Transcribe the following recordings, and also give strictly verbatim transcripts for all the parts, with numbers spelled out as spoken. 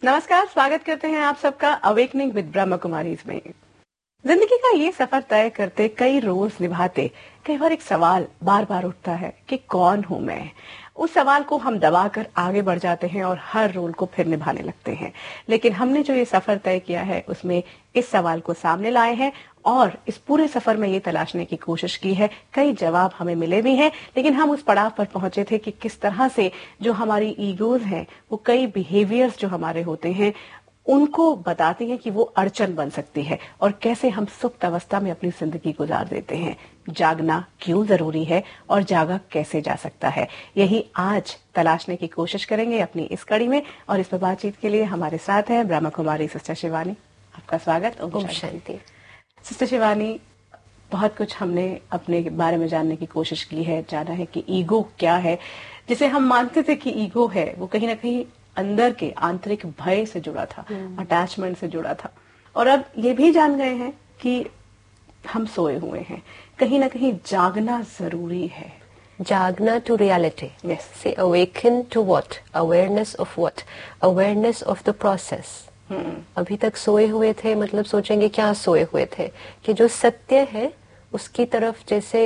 नमस्कार, स्वागत करते हैं आप सबका अवेकनिंग विद ब्रह्म कुमारीज में। जिंदगी का ये सफर तय करते, कई रोल्स निभाते, कई बार एक सवाल बार बार उठता है कि कौन हूं मैं। उस सवाल को हम दबाकर आगे बढ़ जाते हैं और हर रोल को फिर निभाने लगते हैं। लेकिन हमने जो ये सफर तय किया है उसमें इस सवाल को सामने लाए हैं और इस पूरे सफर में ये तलाशने की कोशिश की है। कई जवाब हमें मिले भी हैं, लेकिन हम उस पड़ाव पर पहुंचे थे कि किस तरह से जो हमारी ईगोज हैं, वो कई बिहेवियर्स जो हमारे होते हैं उनको बताती हैं कि वो अड़चन बन सकती है और कैसे हम सुप्त अवस्था में अपनी जिंदगी गुजार देते हैं। जागना क्यों जरूरी है और जागा कैसे जा सकता है, यही आज तलाशने की कोशिश करेंगे अपनी इस कड़ी में। और इस पर बातचीत के लिए हमारे साथ हैं ब्रह्म कुमारी सिस्टर शिवानी। आपका स्वागत। ओम शांति। सिस्टर शिवानी, बहुत कुछ हमने अपने बारे में जानने की कोशिश की है, जाना है कि ईगो क्या है। जिसे हम मानते थे कि ईगो है, वो कहीं ना कहीं अंदर के आंतरिक भय से जुड़ा था, अटैचमेंट से जुड़ा था। और अब ये भी जान गए हैं कि हम सोए हुए हैं, कहीं ना कहीं जागना जरूरी है। जागना टू रियलिटी। Yes. से awaken to what? Awareness of what? Awareness of the process. अभी तक सोए हुए थे, मतलब सोचेंगे क्या सोए हुए थे, कि जो सत्य है उसकी तरफ जैसे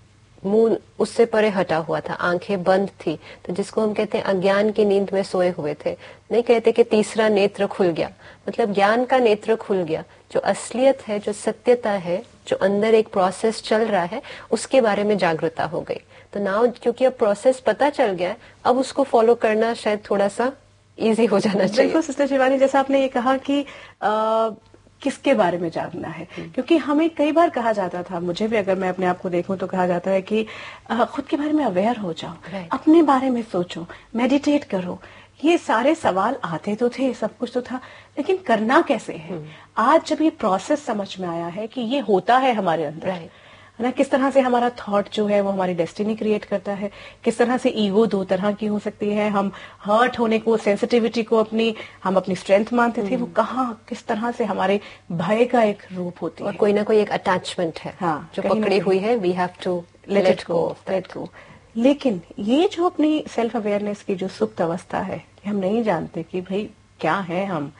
मुंह उससे परे हटा हुआ था, आंखें बंद थी, तो जिसको हम कहते हैं अज्ञान की नींद में सोए हुए थे। नहीं कहते कि तीसरा नेत्र खुल गया, मतलब ज्ञान का नेत्र खुल गया। जो असलियत है, जो सत्यता है, जो अंदर एक प्रोसेस चल रहा है, उसके बारे में जागरूकता हो गई। तो नाउ क्योंकि अब प्रोसेस पता चल गया, अब उसको फॉलो करना शायद थोड़ा सा इजी हो जाना चाहिए। बिल्कुल सिस्टर शिवानी, जैसा आपने ये कहा कि आ, किसके बारे में जानना है, क्योंकि हमें कई बार कहा जाता था, मुझे भी अगर मैं अपने आप को देखूं तो कहा जाता है कि आ, खुद के बारे में अवेयर हो जाओ, right. अपने बारे में सोचो, मेडिटेट करो। ये सारे सवाल आते तो थे, सब कुछ तो था, लेकिन करना कैसे है। आज जब ये प्रोसेस समझ में आया है कि ये होता है हमारे अंदर, right. ना, किस तरह से हमारा थॉट जो है वो हमारी डेस्टिनी क्रिएट करता है, किस तरह से ईगो दो तरह की हो सकती है। हम हर्ट होने को, सेंसिटिविटी को अपनी हम अपनी स्ट्रेंथ मानते थे, वो कहाँ किस तरह से हमारे भय का एक रूप होती और है। कोई ना कोई एक अटैचमेंट है, हाँ, जो पकड़ी हुई है। We have to let it go, let go. लेकिन ये जो अपनी सेल्फ अवेयरनेस की जो सुप्त अवस्था है, हम नहीं जानते कि भाई क्या है हम,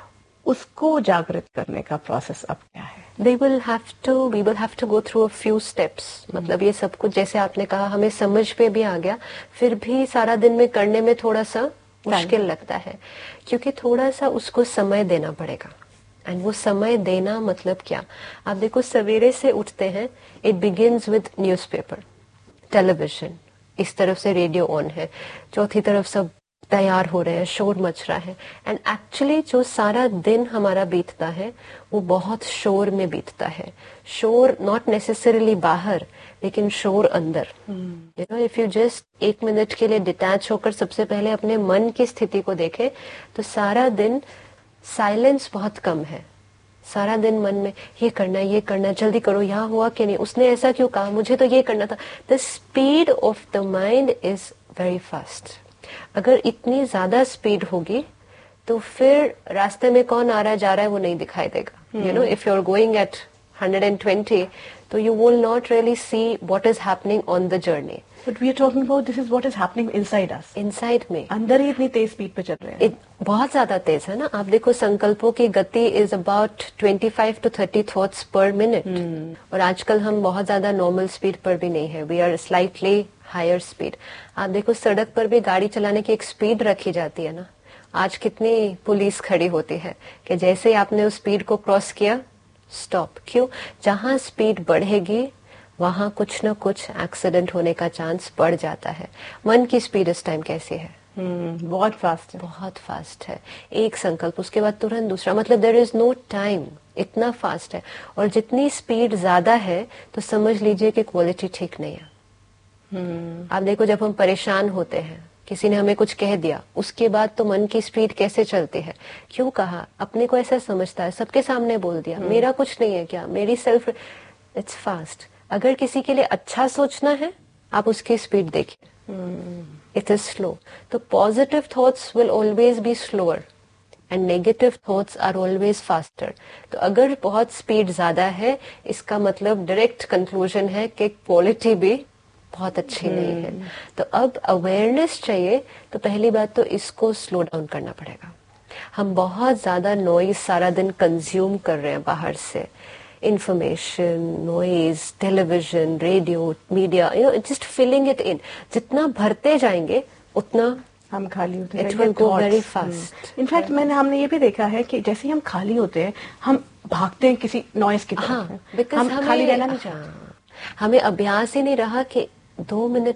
उसको जागृत करने का प्रोसेस अब क्या है। They will have to, we will have to go through a few steps. मतलब ये सब कुछ जैसे आपने कहा हमें समझ पे भी आ गया, फिर भी सारा दिन में करने में थोड़ा सा मुश्किल लगता है, क्योंकि थोड़ा सा उसको समय देना पड़ेगा। एंड वो समय देना मतलब क्या? आप देखो, सवेरे से उठते हैं, it begins with newspaper, television, इस तरफ से रेडियो ऑन है, चौथी तरफ सब तैयार हो रहे हैं, शोर मच रहा है। एंड एक्चुअली जो सारा दिन हमारा बीतता है वो बहुत शोर में बीतता है। शोर नॉट नेसेसरीली बाहर, लेकिन शोर अंदर। You know, if you just एक मिनट के लिए डिटैच होकर सबसे पहले अपने मन की स्थिति को देखें, तो सारा दिन साइलेंस बहुत कम है। सारा दिन मन में ये करना, ये करना, जल्दी करो, यहाँ हुआ कि नहीं, उसने ऐसा क्यों कहा, मुझे तो ये करना था। The speed of the mind is very fast. अगर इतनी ज्यादा स्पीड होगी तो फिर रास्ते में कौन आ रहा है जा रहा है वो नहीं दिखाई देगा। You know, if you are going at one hundred twenty, तो you will not really see what is happening on the journey. But we are talking about this is what is happening inside us. Inside में अंदर ही इतनी तेज speed पे चल रहे हैं। It, बहुत ज्यादा तेज है ना। आप देखो, संकल्पों की गति is about twenty-five to thirty thoughts per minute. hmm. और आजकल हम बहुत ज्यादा नॉर्मल स्पीड पर भी नहीं है, we are slightly higher speed. आप देखो, सड़क पर भी गाड़ी चलाने की एक स्पीड रखी जाती है ना। आज कितनी पुलिस खड़ी होती है कि जैसे आपने उस स्पीड को क्रॉस किया, स्टॉप। क्यों? जहां स्पीड बढ़ेगी वहां कुछ न कुछ एक्सीडेंट होने का चांस बढ़ जाता है। मन की स्पीड इस टाइम कैसी है? hmm, बहुत फास्ट है, बहुत फास्ट है। एक संकल्प, उसके बाद तुरंत दूसरा, मतलब देयर इज नो टाइम, इतना फास्ट है। और जितनी स्पीड ज्यादा है तो समझ लीजिए कि क्वालिटी ठीक नहीं है। hmm. आप देखो, जब हम परेशान होते हैं, किसी ने हमें कुछ कह दिया, उसके बाद तो मन की स्पीड कैसे चलती है। क्यों कहा? अपने को ऐसा समझता है, सबके सामने बोल दिया, hmm. मेरा कुछ नहीं है क्या, मेरी सेल्फ, इट्स फास्ट। अगर किसी के लिए अच्छा सोचना है, आप उसकी स्पीड देखिए, इट इज स्लो। तो positive thoughts will always be slower and negative thoughts are always faster. तो अगर बहुत स्पीड ज्यादा है, इसका मतलब डायरेक्ट कंक्लूजन है कि क्वालिटी भी बहुत अच्छी नहीं है। तो अब अवेयरनेस चाहिए, तो पहली बात तो इसको स्लो डाउन करना पड़ेगा। हम बहुत ज्यादा नॉइज सारा दिन कंज्यूम कर रहे हैं बाहर से, information, noise, television, radio, media, you know, just filling it in. जितना भरते जाएंगे उतना हम खाली होते it will go very fast. In fact मैंने हमने ये भी देखा है कि जैसे ही हम खाली होते हैं हम भागते हैं किसी नॉइज की तरफ। हाँ, बिकॉज हम हमें खाली रहना नहीं चाहते। हाँ, हमें अभ्यास ही नहीं रहा कि दो मिनट